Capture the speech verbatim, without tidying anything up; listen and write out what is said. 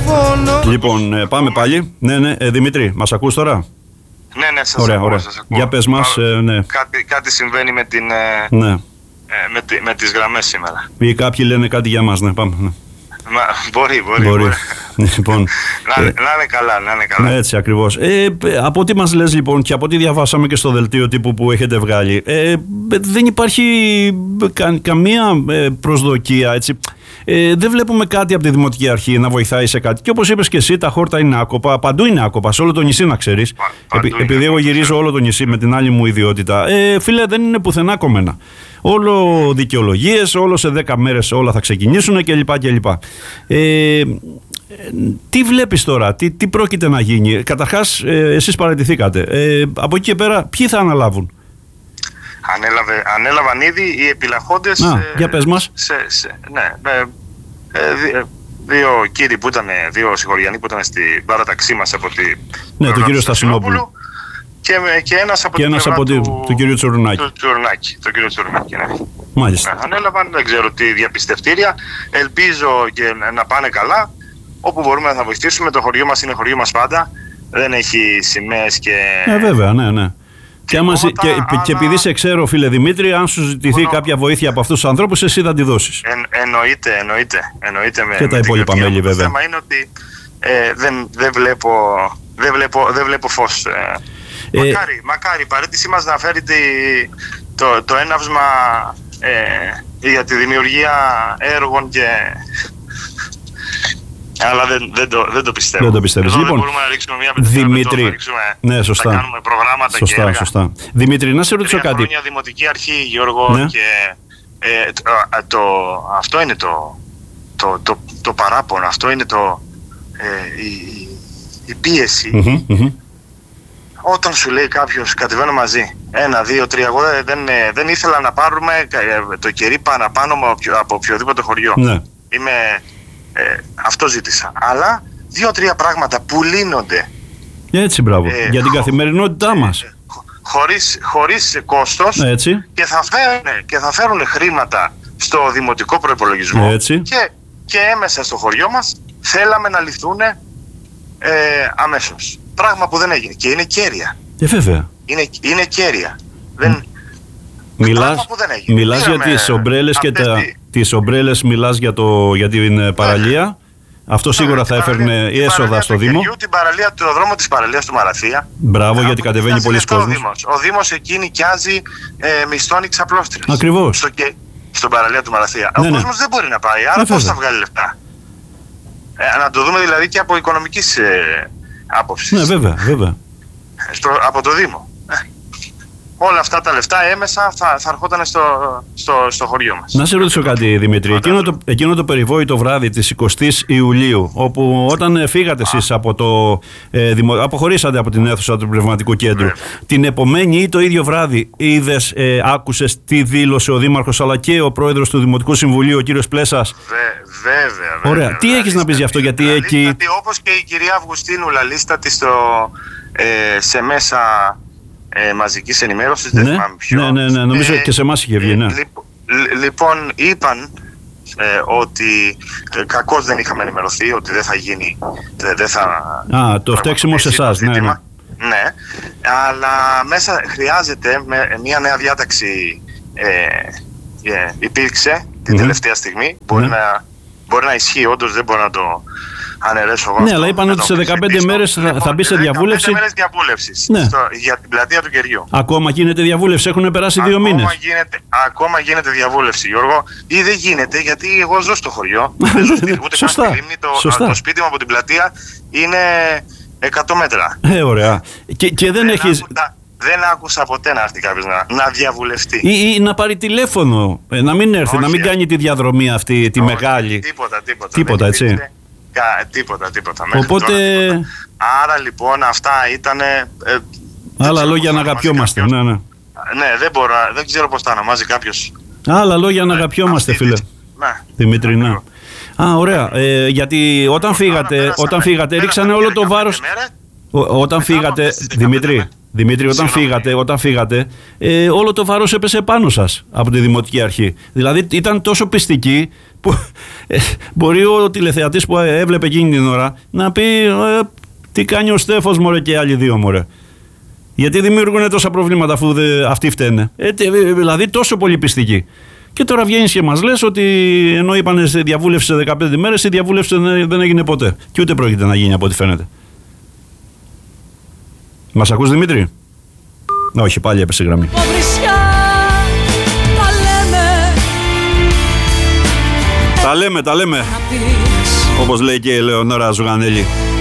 Λοιπόν, ε, πάμε πάλι. Ναι, ναι, ε, Δημήτρη, μας ακούς τώρα? Ναι, ναι, σας ωραία, ακούω, ωραία. σας ακούω. Για πες μας, ε, ναι. Κάτι, κάτι συμβαίνει με, την, ναι. ε, με, τη, με τις γραμμές σήμερα. Ή κάποιοι λένε κάτι για μας, ναι, πάμε. Ναι. Μα, μπορεί, μπορεί. μπορεί. μπορεί. Λοιπόν, να, ε, να είναι καλά, να είναι καλά. Ναι, έτσι ακριβώς. Ε, από ό,τι μας λες λοιπόν και από ό,τι διαβάσαμε και στο δελτίο τύπου που έχετε βγάλει, ε, δεν υπάρχει κα, καμία προσδοκία, έτσι. Ε, δεν βλέπουμε κάτι από τη Δημοτική Αρχή να βοηθάει σε κάτι. Και όπως είπες και εσύ, τα χόρτα είναι άκοπα. Παντού είναι άκοπα, σε όλο το νησί να ξέρεις. Επει, επειδή εγώ γυρίζω όλο το νησί με την άλλη μου ιδιότητα. Ε, φίλε, δεν είναι πουθενά κομμένα. Όλο δικαιολογίες, όλο σε δέκα μέρες όλα θα ξεκινήσουν κλπ. κλπ. Ε, τι βλέπεις τώρα, τι, τι πρόκειται να γίνει? Καταρχάς, ε, εσείς παραιτηθήκατε. Ε, από εκεί και πέρα, ποιοι θα αναλάβουν? Ανέλαβε, ανέλαβαν ήδη οι επιλαχόντες. Α, ε, για πες μας. Σε, σε, ναι, ε, ε, δι, δύο κύριοι που ήταν, δύο συγχωριανοί που ήταν στην παράταξή μας από τη... Ναι, τον κύριο Στασινόπουλο. Και, και ένας από και την ένας από του, του, του κυρίου Τσουρνάκη. Του Τσουρνάκη, τον κύριο Τσουρνάκη, ναι. Μάλιστα. Ναι, ανέλαβαν, δεν ξέρω τι διαπιστευτήρια. Ελπίζω και να πάνε καλά. Όπου μπορούμε να βοηθήσουμε. Το χωριό μας είναι χωριό μας πάντα. Δεν έχει σημαίες και... Ε, βέβαια, ναι, ναι. Και, άμα, τίποτα, και, αλλά... και επειδή σε ξέρω, φίλε Δημήτρη, αν σου ζητηθεί Μόνο... κάποια βοήθεια από αυτούς τους ανθρώπους, εσύ θα τη δώσεις. Εν, εννοείται, εννοείται, εννοείται. Με, και τα υπόλοιπα μέλη, βέβαια. Το θέμα είναι ότι ε, δεν, δεν, βλέπω, δεν, βλέπω, δεν βλέπω φως. Ε, ε, μακάρι, μακάρι η παρέτησή μας να φέρει τη, το, το έναυσμα ε, για τη δημιουργία έργων και... Αλλά δεν, δεν, το, δεν το πιστεύω. Δεν το πιστεύεις. Εδώ Λοιπόν, δεν μπορούμε να ρίξουμε μια πενταετία Δημήτρη, να ρίξουμε, ναι, σωστά. να κάνουμε προγράμματα σωστά, και έργα. Σωστά. Δημήτρη, να σε ρωτήσω Τρία κάτι. χρόνια Δημοτική Αρχή, Γιώργο, ναι. και ε, το, το, αυτό είναι το, το, το, το παράπονο, αυτό είναι το, ε, η, η πίεση. Mm-hmm, mm-hmm. Όταν σου λέει κάποιος κατεβαίνω μαζί, ένα, δύο, τρία, εγώ δεν, δεν ήθελα να πάρουμε το κερί παραπάνω από οποιοδήποτε χωριό. Ναι. Είμαι... Ε, αυτό ζήτησα. Αλλά δύο-τρία πράγματα που λύνονται. Έτσι, μπράβο. Ε, για την χω... καθημερινότητά μας. Ε, χωρίς, χωρίς κόστος. Έτσι. Και θα φέρουν, και θα φέρουν χρήματα στο δημοτικό προϋπολογισμό. Έτσι. Και, και έμεσα στο χωριό μας θέλαμε να λυθούν ε, αμέσως. Πράγμα που δεν έγινε. Και είναι κέρια. Ε, βέβαια. Είναι, είναι κέρια. Δεν... Μιλάς, μιλάς για τις ομπρέλες και τα, τη... τις ομπρέλες, μιλάς για, το, για την παραλία. Αυτό σίγουρα θα έφερνε έσοδα στο Δήμο. Την παραλία, το δρόμο της παραλίας του Μαραθία. Μπράβο, γιατί κατεβαίνει πολλοί κόσμος. Ο Δήμος, ο Δήμος εκεί νοικιάζει ε, μισθώνει ξαπλώστρες. Ακριβώς. Στο, και, στον παραλία του Μαραθία. Ναι, ο ναι. κόσμος δεν μπορεί να πάει, άρα πώς θα βγάλει λεφτά? Ε, να το δούμε δηλαδή και από οικονομικής ε, άποψης. Ναι, βέβαια, βέβαια. Στο, από το Δήμο. Όλα αυτά τα λεφτά έμεσα θα, θα ερχόταν στο, στο, στο χωριό μας. Να σε ρωτήσω κάτι, Δημήτρη. Εκείνο το, εκείνο το περιβόητο βράδυ της εικοστής Ιουλίου, όπου όταν φύγατε εσείς από το. Ε, δημο, αποχωρήσατε από την αίθουσα του Πνευματικού Κέντρου, βέβαια. Την επομένη ή το ίδιο βράδυ είδες, ε, άκουσες τι δήλωσε ο Δήμαρχος αλλά και ο Πρόεδρος του Δημοτικού Συμβουλίου, ο κύριος Πλέσας? Βε, βέβαια, βέβαια. Ωραία. Τι έχεις να πεις γι' αυτό, γιατί εκεί. Όπως και η κυρία Αυγουστίνου λαλίστατη στο, ε, σε μέσα. Ε, μαζικής ενημέρωσης, ναι, δεν θυμάμαι ποιο. Ναι, ναι, ναι, νομίζω ε, και σε εμάς είχε βγει, ναι. Λοιπόν, λοιπόν είπαν ε, ότι ε, κακώς δεν είχαμε ενημερωθεί, ότι δεν θα γίνει, δεν, δεν θα... Α, το φταίξιμο σε εσάς, ναι, ναι. Ναι, αλλά μέσα χρειάζεται με, μια νέα διάταξη ε, ε, υπήρξε την mm-hmm. τελευταία στιγμή, μπορεί, ναι. να, μπορεί να ισχύει, όντως δεν μπορώ να το... αναιρέσω εγώ. Ναι, αλλά είπαν ότι σε δεκαπέντε μέρες θα, θα μπει σε διαβούλευση. δεκαπέντε μέρες διαβούλευσης, ναι. στο, για την πλατεία του Κεριού. Ακόμα γίνεται διαβούλευση, έχουν περάσει δύο ακόμα μήνες. Γίνεται, ακόμα γίνεται διαβούλευση, Γιώργο, ή δεν γίνεται γιατί εγώ ζω στο χωριό. δεν ζω στη, ούτε Σωστά. καν στη Λίμνη, το, το σπίτι μου από την πλατεία είναι εκατό μέτρα. Ε, ωραία. Και, και δεν, δεν έχεις... Άκουσα, δεν άκουσα ποτέ να έρθει κάποιος να, να διαβουλευτεί. Ή, ή να πάρει τηλέφωνο, ε, να μην έρθει, όχι, να μην κάνει τη διαδρομή αυτή, τη όχι, μεγάλη. Τίποτα, τίποτα. Τίποτα, έτσι. Υπήρξε, κα, τίποτα, τίποτα. Οπότε... Τώρα, τίποτα. Άρα λοιπόν αυτά ήταν... Ε, άλλα λόγια να αγαπιόμαστε, ναι, ναι. Ναι, δεν μπορώ, δεν ξέρω πώς τα ονομάζει κάποιος. Άλλα λόγια να αγαπιόμαστε, φίλε. Ναι. Δημήτρη, ναι. Α, ωραία. Ε, γιατί όταν φύγατε, όταν φύγατε ρίξανε όλο το βάρος... Ό, όταν φύγατε, Δημήτρη, Δημήτρη, όταν φύγατε, όταν φύγατε ε, όλο το βάρος έπεσε πάνω σας από τη Δημοτική Αρχή. Δηλαδή ήταν τόσο πιστική που ε, μπορεί ο τηλεθεατής που έβλεπε εκείνη την ώρα να πει ε, τι κάνει ο Στέφος μωρέ και άλλοι δύο μωρέ. Γιατί δημιουργούν τόσα προβλήματα αφού δε, αυτοί φταίνε. Ε, δηλαδή τόσο πολύ πιστική. Και τώρα βγαίνεις και μας λες ότι ενώ είπανε σε διαβούλευση σε δεκαπέντε μέρες, η διαβούλευση δεν έγινε ποτέ. Και ούτε πρόκειται να γίνει από ό,τι φαίνεται. Μας ακούς, Δημήτρη? Όχι, πάλι έπεσε η γραμμή. Τα λέμε, τα λέμε. Όπως λέει και η Ελεονόρα Ζουγανέλη.